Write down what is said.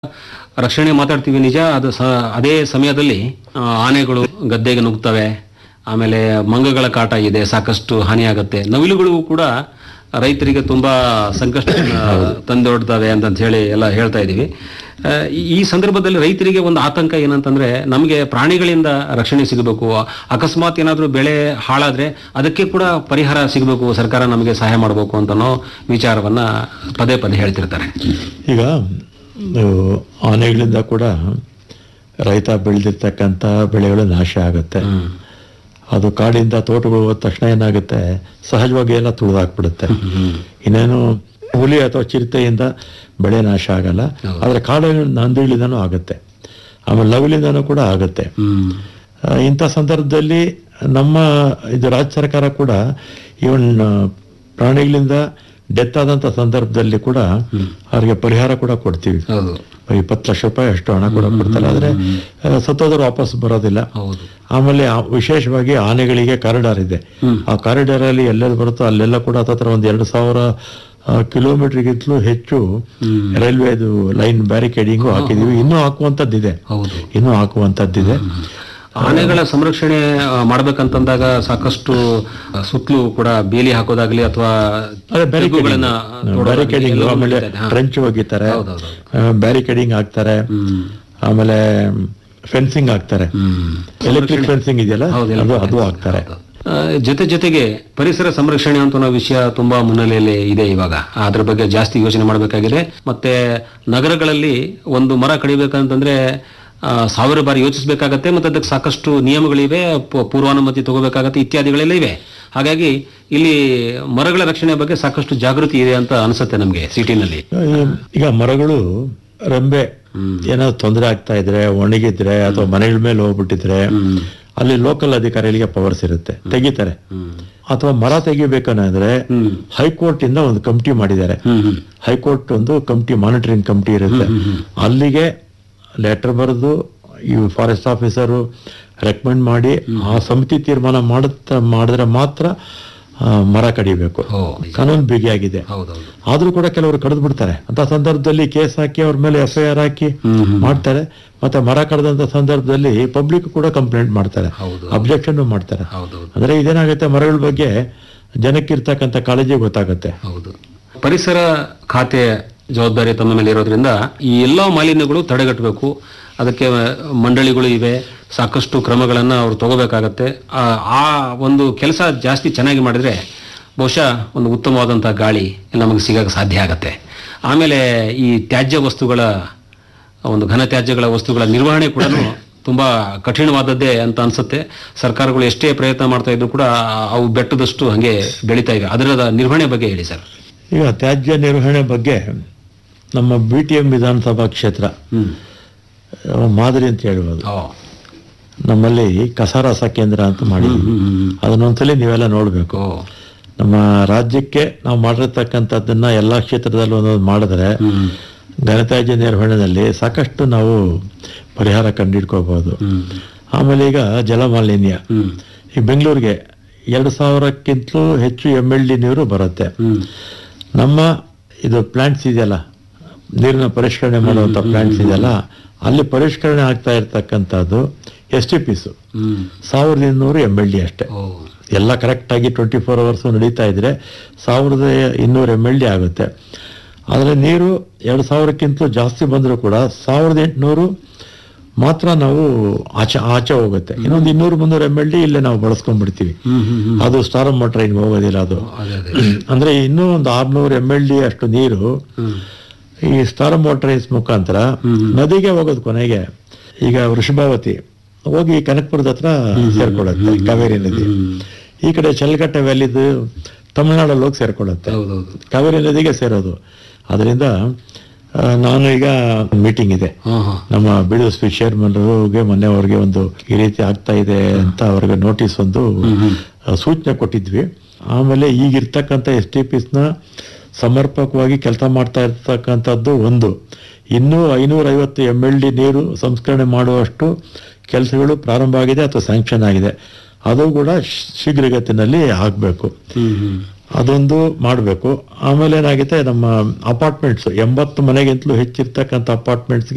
ರಕ್ಷಣೆ ಮಾತಾಡ್ತೀವಿ ನಿಜ, ಅದು ಅದೇ ಸಮಯದಲ್ಲಿ ಆನೆಗಳು ಗದ್ದೆಗೆ ನುಗ್ತವೆ, ಆಮೇಲೆ ಮಂಗಗಳ ಕಾಟ ಇದೆ, ಸಾಕಷ್ಟು ಹಾನಿಯಾಗುತ್ತೆ. ನವಿಲುಗಳು ಕೂಡ ರೈತರಿಗೆ ತುಂಬಾ ಸಂಕಷ್ಟ ತಂದೊಡ್ತವೆ ಅಂತ ಹೇಳಿ ಎಲ್ಲ ಹೇಳ್ತಾ ಇದ್ದೀವಿ. ಈ ಸಂದರ್ಭದಲ್ಲಿ ರೈತರಿಗೆ ಒಂದು ಆತಂಕ ಏನಂತಂದ್ರೆ, ನಮಗೆ ಪ್ರಾಣಿಗಳಿಂದ ರಕ್ಷಣೆ ಸಿಗಬೇಕು, ಅಕಸ್ಮಾತ್ ಏನಾದರೂ ಬೆಳೆ ಹಾಳಾದ್ರೆ ಅದಕ್ಕೆ ಕೂಡ ಪರಿಹಾರ ಸಿಗಬೇಕು, ಸರ್ಕಾರ ನಮಗೆ ಸಹಾಯ ಮಾಡಬೇಕು ಅಂತನೋ ವಿಚಾರವನ್ನ ಪದೇ ಪದೇ ಹೇಳ್ತಿರ್ತಾರೆ. ಈಗ ಆನೆಗಳಿಂದ ಕೂಡ ರೈತ ಬೆಳೆದಿರ್ತಕ್ಕಂಥ ಬೆಳೆಗಳು ನಾಶ ಆಗುತ್ತೆ. ಅದು ಕಾಡಿಂದ ತೋಟಗಳು ಹೋದ ತಕ್ಷಣ ಏನಾಗುತ್ತೆ, ಸಹಜವಾಗಿ ಎಲ್ಲ ತುಳಿದಾಕ್ಬಿಡುತ್ತೆ. ಇನ್ನೇನು ಹುಲಿ ಅಥವಾ ಚಿರತೆಯಿಂದ ಬೆಳೆ ನಾಶ ಆಗಲ್ಲ, ಆದರೆ ಕಾಡಿನ ನಂದಿಗಳಿಂದನೂ ಆಗುತ್ತೆ, ಆಮೇಲೆ ನವಿಲಿಂದನೂ ಕೂಡ ಆಗುತ್ತೆ. ಇಂಥ ಸಂದರ್ಭದಲ್ಲಿ ನಮ್ಮ ಇದು ರಾಜ್ಯ ಸರ್ಕಾರ ಕೂಡ ಇವನ್ ಪ್ರಾಣಿಗಳಿಂದ ಡೆತ್ ಆದಂಥ ಸಂದರ್ಭದಲ್ಲಿ ಕೂಡ ಅವ್ರಿಗೆ ಪರಿಹಾರ ಕೂಡ ಕೊಡ್ತೀವಿ. 20 ಲಕ್ಷ ರೂಪಾಯಿ ಅಷ್ಟು ಹಣ ಕೂಡ ಕೊಡ್ತಾರೆ, ಆದರೆ ಸತ್ತೋದ್ರು ವಾಪಸ್ ಬರೋದಿಲ್ಲ. ಆಮೇಲೆ ವಿಶೇಷವಾಗಿ ಆನೆಗಳಿಗೆ ಕಾರಿಡಾರ್ ಇದೆ. ಆ ಕಾರಿಡಾರ್ ಅಲ್ಲಿ ಎಲ್ಲೆಲ್ಲಿ ಬರುತ್ತೋ ಅಲ್ಲೆಲ್ಲ ಕೂಡ ಹತ್ರ ಒಂದು 2,000 ಕಿಲೋಮೀಟರ್ಗಿಂತಲೂ ಹೆಚ್ಚು ರೈಲ್ವೆದು ಲೈನ್ ಬ್ಯಾರಿಕೇಡಿಂಗು ಹಾಕಿದೀವಿ. ಇನ್ನೂ ಹಾಕುವಂತದ್ದಿದೆ. ಆನೆಗಳ ಸಂರಕ್ಷಣೆ ಮಾಡ್ಬೇಕಂತಂದಾಗ ಸಾಕಷ್ಟು ಸುತ್ತಲೂ ಕೂಡ ಬೇಲಿ ಹಾಕೋದಾಗ್ಲಿ ಅಥವಾ ಬ್ಯಾರಿಕೇಡಿಂಗ್, ಆಮೇಲೆ ಟ್ರೆಂಚ್ ಒಗಿತಾರೆ, ಬ್ಯಾರಿಕೇಡಿಂಗ್ ಹಾಕ್ತಾರೆ, ಆಮೇಲೆ ಫೆನ್ಸಿಂಗ್ ಹಾಕ್ತಾರೆ, ಎಲೆಕ್ಟ್ರಿಕ್ ಫೆನ್ಸಿಂಗ್ ಇದೆಯಲ್ಲ ಅದು ಹಾಕ್ತಾರೆ. ಜೊತೆಗೆ ಪರಿಸರ ಸಂರಕ್ಷಣೆ ಅಂತ ಅನ್ನೋ ವಿಷಯ ತುಂಬಾ ಮುನ್ನೆಲೆಯಲ್ಲಿ ಇದೆ. ಇವಾಗ ಅದ್ರ ಬಗ್ಗೆ ಜಾಸ್ತಿ ಯೋಚನೆ ಮಾಡಬೇಕಾಗಿದೆ. ಮತ್ತೆ ನಗರಗಳಲ್ಲಿ ಒಂದು ಮರ ಕಡಿಬೇಕಂತಂದ್ರೆ 1000 ಬಾರಿ ಯೋಚಿಸಬೇಕಾಗತ್ತೆ, ಮತ್ತೆ ಅದಕ್ಕೆ ಸಾಕಷ್ಟು ನಿಯಮಗಳಿವೆ, ಪೂರ್ವಾನುಮತಿ ತಗೋಬೇಕಾಗತ್ತೆ, ಇತ್ಯಾದಿಗಳೆಲ್ಲ ಇವೆ. ಹಾಗಾಗಿ ಇಲ್ಲಿ ಮರಗಳ ರಕ್ಷಣೆ ಬಗ್ಗೆ ಸಾಕಷ್ಟು ಜಾಗೃತಿ ಇದೆ ಅಂತ ಅನ್ಸುತ್ತೆ ನಮ್ಗೆ ಸಿಟಿನಲ್ಲಿ. ಈಗ ಮರಗಳು ರೆಂಬೆ ಏನಾದ್ರು ತೊಂದರೆ ಆಗ್ತಾ ಇದ್ರೆ, ಒಣಗಿದ್ರೆ ಅಥವಾ ಮನೆಗಳ ಮೇಲೆ ಹೋಗ್ಬಿಟ್ಟಿದ್ರೆ ಅಲ್ಲಿ ಲೋಕಲ್ ಅಧಿಕಾರಿಗಳಿಗೆ ಪವರ್ಸ್ ಇರುತ್ತೆ, ತೆಗಿತಾರೆ. ಅಥವಾ ಮರ ತೆಗಿಬೇಕಂದ್ರೆ ಹೈಕೋರ್ಟ್ ಇಂದ ಒಂದು ಕಮಿಟಿ ಮಾಡಿದ್ದಾರೆ. ಹೈಕೋರ್ಟ್ ಒಂದು ಕಮಿಟಿ, ಮಾನಿಟರಿಂಗ್ ಕಮಿಟಿ ಇರುತ್ತೆ. ಅಲ್ಲಿಗೆ ಲೆಟರ್ ಬರೆದು ಈ ಫಾರೆಸ್ಟ್ ಆಫೀಸರು ರೆಕಮೆಂಡ್ ಮಾಡಿ ಆ ಸಮಿತಿ ತೀರ್ಮಾನ ಮಾಡಿದ್ರೆ ಮಾತ್ರ ಮರ ಕಡಿಬೇಕು. ಕಾನೂನು ಬಿಗಿಯಾಗಿದೆ. ಆದ್ರೂ ಕೂಡ ಕೆಲವರು ಕಡಿದು ಬಿಡ್ತಾರೆ. ಅಂತ ಸಂದರ್ಭದಲ್ಲಿ ಕೇಸ್ ಹಾಕಿ ಅವ್ರ ಮೇಲೆ FIR ಹಾಕಿ ಮಾಡ್ತಾರೆ. ಮತ್ತೆ ಮರ ಕಡ್ದಂತ ಸಂದರ್ಭದಲ್ಲಿ ಪಬ್ಲಿಕ್ ಕೂಡ ಕಂಪ್ಲೇಂಟ್ ಮಾಡ್ತಾರೆ, ಅಬ್ಜೆಕ್ಷನ್ ಮಾಡ್ತಾರೆ. ಅಂದ್ರೆ ಇದೇನಾಗುತ್ತೆ, ಮರಗಳ ಬಗ್ಗೆ ಜನಕ್ಕಿರ್ತಕ್ಕಂಥ ಕಾಳಜಿ ಗೊತ್ತಾಗುತ್ತೆ. ಪರಿಸರ ಖಾತೆ ಜವಾಬ್ದಾರಿ ತಮ್ಮ ಮೇಲೆ ಇರೋದ್ರಿಂದ ಈ ಎಲ್ಲ ಮಾಲಿನ್ಯಗಳು ತಡೆಗಟ್ಟಬೇಕು. ಅದಕ್ಕೆ ಮಂಡಳಿಗಳು ಇವೆ, ಸಾಕಷ್ಟು ಕ್ರಮಗಳನ್ನು ಅವರು ತಗೋಬೇಕಾಗತ್ತೆ. ಆ ಒಂದು ಕೆಲಸ ಜಾಸ್ತಿ ಚೆನ್ನಾಗಿ ಮಾಡಿದ್ರೆ ಬಹುಶಃ ಒಂದು ಉತ್ತಮವಾದಂಥ ಗಾಳಿ ನಮಗೆ ಸಿಗಕ್ಕೆ ಸಾಧ್ಯ ಆಗತ್ತೆ. ಆಮೇಲೆ ಈ ತ್ಯಾಜ್ಯ ವಸ್ತುಗಳ ಒಂದು ಘನತ್ಯಾಜ್ಯಗಳ ವಸ್ತುಗಳ ನಿರ್ವಹಣೆ ಕೂಡ ತುಂಬಾ ಕಠಿಣವಾದದ್ದೇ ಅಂತ ಅನ್ಸುತ್ತೆ. ಸರ್ಕಾರಗಳು ಎಷ್ಟೇ ಪ್ರಯತ್ನ ಮಾಡ್ತಾ ಇದ್ರು ಕೂಡ ಅವು ಬೆಟ್ಟದಷ್ಟು ಹಂಗೆ ಬೆಳೀತಾ ಇವೆ. ಅದರ ನಿರ್ವಹಣೆ ಬಗ್ಗೆ ಹೇಳಿ ಸರ್. ಈಗ ತ್ಯಾಜ್ಯ ನಿರ್ವಹಣೆ ಬಗ್ಗೆ ನಮ್ಮ BTM ವಿಧಾನಸಭಾ ಕ್ಷೇತ್ರ ಮಾದರಿ ಅಂತ ಹೇಳ್ಬೋದು. ನಮ್ಮಲ್ಲಿ ಕಸರಸ ಕೇಂದ್ರ ಅಂತ ಮಾಡಿದ್ವಿ. ಅದನ್ನೊಂದ್ಸಲಿ ನೀವೆಲ್ಲ ನೋಡ್ಬೇಕು. ನಮ್ಮ ರಾಜ್ಯಕ್ಕೆ ನಾವು ಮಾಡಿರ್ತಕ್ಕಂಥದ್ದನ್ನ ಎಲ್ಲಾ ಕ್ಷೇತ್ರದಲ್ಲೂ ಒಂದೊಂದು ಮಾಡಿದ್ರೆ ಘನತ್ಯಾಜ್ಯ ನಿರ್ವಹಣೆಯಲ್ಲಿ ಸಾಕಷ್ಟು ನಾವು ಪರಿಹಾರ ಕಂಡಿಡ್ಕೋಬಹುದು. ಆಮೇಲೆ ಈಗ ಜಲಮಾಲಿನ್ಯ, ಈ ಬೆಂಗಳೂರಿಗೆ 2,000ಕ್ಕಿಂತಲೂ ಹೆಚ್ಚು MLD ನೀರು ಬರುತ್ತೆ. ನಮ್ಮ ಇದು ಪ್ಲಾಂಟ್ಸ್ ಇದೆಯಲ್ಲ, ನೀರಿನ ಪರಿಷ್ಕರಣೆ ಮಾಡುವಂತ ಪ್ಲಾಂಟ್ಸ್ ಇದೆಯಲ್ಲ, ಅಲ್ಲಿ ಪರಿಷ್ಕರಣೆ ಆಗ್ತಾ ಇರ್ತಕ್ಕಂಥದ್ದು STPs 1,200 MLD ಅಷ್ಟೇ. ಎಲ್ಲ ಕರೆಕ್ಟ್ ಆಗಿ 24 hours ನಡೀತಾ ಇದ್ರೆ 1,200 MLD ಆಗುತ್ತೆ. ಆದರೆ ನೀರು 2,000ಕ್ಕಿಂತಲೂ ಜಾಸ್ತಿ ಬಂದರೂ ಕೂಡ 1,800 ಮಾತ್ರ ನಾವು ಆಚೆ ಹೋಗುತ್ತೆ. ಇನ್ನೊಂದು 200-300 MLD ಇಲ್ಲೇ ನಾವು ಬಳಸ್ಕೊಂಡ್ಬಿಡ್ತೀವಿ. ಅದು ಸ್ಟಾರ್ ಮೋಟರ್ ಹೋಗೋದಿಲ್ಲ. ಅದು ಅಂದ್ರೆ ಇನ್ನೂ ಒಂದು 600 MLD ಅಷ್ಟು ನೀರು ಈ ಸ್ಟಾರ್ ಮೋಟರೈಸ್ ಮುಖಾಂತರ ನದಿಗೆ ಹೋಗೋದು. ಕೊನೆಗೆ ಈಗ ವೃಷಭಾವತಿ ಹೋಗಿ ಕನಕಪುರದ ಹತ್ರ ಸೇರ್ಕೊಳ್ಳುತ್ತೆ ಕಾವೇರಿ ನದಿ. ಈ ಕಡೆ ಚಲ್ಗಟ್ಟೆ ವ್ಯಾಲಿದು ತಮಿಳ್ನಾಡಲ್ಲಿ ಹೋಗಿ ಸೇರ್ಕೊಳ್ಳುತ್ತೆ, ಕಾವೇರಿ ನದಿಗೆ ಸೇರೋದು. ಅದರಿಂದ ನಾನು ಈಗ ಮೀಟಿಂಗ್ ಇದೆ ನಮ್ಮ BDOSP ಚೇರ್ಮನ್ಗೆ, ಮೊನ್ನೆ ಅವ್ರಿಗೆ ಒಂದು ಈ ರೀತಿ ಆಗ್ತಾ ಇದೆ ಅಂತ ಅವ್ರಿಗೆ ನೋಟಿಸ್ ಒಂದು ಸೂಚನೆ ಕೊಟ್ಟಿದ್ವಿ. ಆಮೇಲೆ ಈಗಿರ್ತಕ್ಕಂಥ STPsನ ಸಮರ್ಪಕವಾಗಿ ಕೆಲಸ ಮಾಡ್ತಾ ಇರ್ತಕ್ಕಂಥದ್ದು ಒಂದು, ಇನ್ನೂ 550 MLD ನೀರು ಸಂಸ್ಕರಣೆ ಮಾಡುವಷ್ಟು ಕೆಲಸಗಳು ಪ್ರಾರಂಭ ಆಗಿದೆ ಅಥವಾ ಸ್ಯಾಂಕ್ಷನ್ ಆಗಿದೆ. ಅದು ಕೂಡ ಶೀಘ್ರಗತಿನಲ್ಲಿ ಆಗಬೇಕು. ಅದೊಂದು ಮಾಡಬೇಕು. ಆಮೇಲೆ ಏನಾಗಿದೆ, ನಮ್ಮ ಅಪಾರ್ಟ್ಮೆಂಟ್ಸ್ 80 ಮನೆಗಿಂತಲೂ ಹೆಚ್ಚಿರ್ತಕ್ಕಂಥ ಅಪಾರ್ಟ್ಮೆಂಟ್ಸ್ಗೆ